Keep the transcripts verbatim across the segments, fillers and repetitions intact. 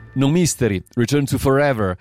No Mystery, Return to Forever.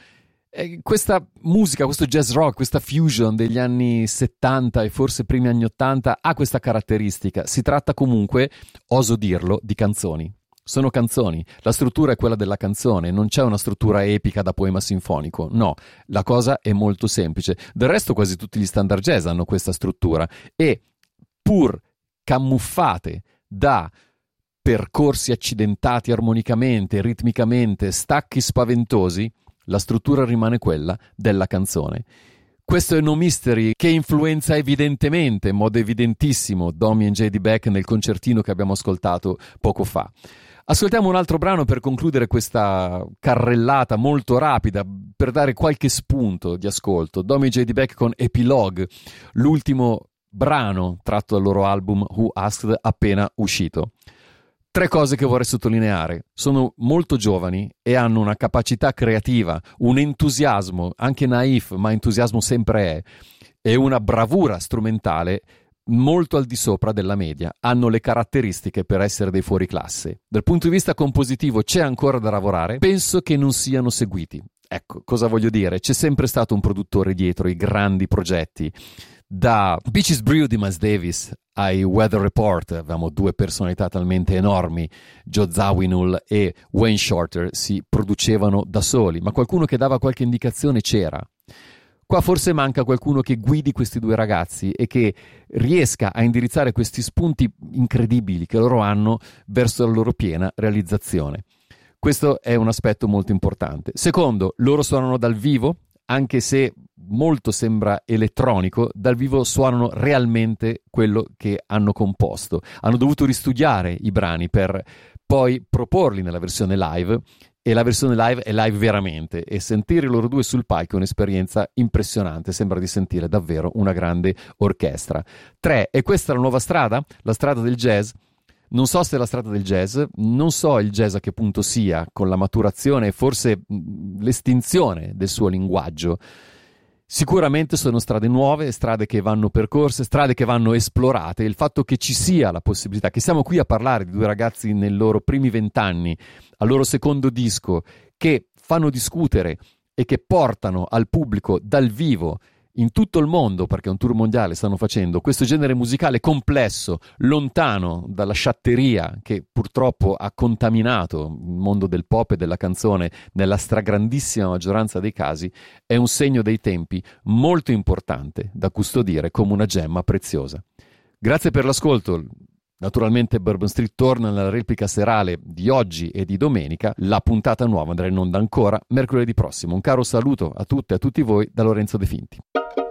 E questa musica, questo jazz rock, questa fusion degli anni settanta e forse primi anni ottanta ha questa caratteristica. Si tratta comunque, oso dirlo, di canzoni. Sono canzoni, la struttura è quella della canzone, non c'è una struttura epica da poema sinfonico, no, la cosa è molto semplice. Del resto quasi tutti gli standard jazz hanno questa struttura e pur camuffate da percorsi accidentati armonicamente, ritmicamente, stacchi spaventosi, la struttura rimane quella della canzone. Questo è No Mystery, che influenza evidentemente, in modo evidentissimo, Domi e J D Beck nel concertino che abbiamo ascoltato poco fa. Ascoltiamo un altro brano per concludere questa carrellata molto rapida, per dare qualche spunto di ascolto. Domi e J D Beck con Epilogue, l'ultimo brano tratto dal loro album Who Asked, appena uscito. Tre cose che vorrei sottolineare: sono molto giovani e hanno una capacità creativa, un entusiasmo, anche naif, ma entusiasmo sempre è, e una bravura strumentale molto al di sopra della media. Hanno le caratteristiche per essere dei fuoriclasse. Dal punto di vista compositivo c'è ancora da lavorare, penso che non siano seguiti. Ecco, cosa voglio dire? C'è sempre stato un produttore dietro i grandi progetti. Da Beaches Brew di Miles Davis ai Weather Report avevamo due personalità talmente enormi, Joe Zawinul e Wayne Shorter, si producevano da soli, ma qualcuno che dava qualche indicazione c'era. Qua forse manca qualcuno che guidi questi due ragazzi e che riesca a indirizzare questi spunti incredibili che loro hanno verso la loro piena realizzazione. Questo è un aspetto molto importante. Secondo, loro suonano dal vivo, anche se molto sembra elettronico, dal vivo suonano realmente quello che hanno composto. Hanno dovuto ristudiare i brani per poi proporli nella versione live, e la versione live è live veramente, e sentire loro due sul palco è un'esperienza impressionante, sembra di sentire davvero una grande orchestra. Tre, e questa è la nuova strada? La strada del jazz? Non so se è la strada del jazz, non so il jazz a che punto sia, con la maturazione e forse l'estinzione del suo linguaggio. Sicuramente sono strade nuove, strade che vanno percorse, strade che vanno esplorate. Il fatto che ci sia la possibilità, che siamo qui a parlare di due ragazzi nei loro primi vent'anni, al loro secondo disco, che fanno discutere e che portano al pubblico dal vivo in tutto il mondo, perché un tour mondiale stanno facendo, questo genere musicale complesso, lontano dalla sciatteria che purtroppo ha contaminato il mondo del pop e della canzone nella stragrandissima maggioranza dei casi, è un segno dei tempi molto importante da custodire come una gemma preziosa. Grazie per l'ascolto. Naturalmente Bourbon Street torna nella replica serale di oggi e di domenica. La puntata nuova andrà in onda ancora mercoledì prossimo. Un caro saluto a tutte e a tutti voi da Lorenzo De Finti.